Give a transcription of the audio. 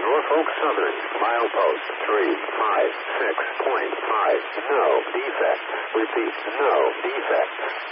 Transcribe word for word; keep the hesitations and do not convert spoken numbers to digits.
Norfolk Southern, milepost three five six point five. No defect. Repeat, no defect.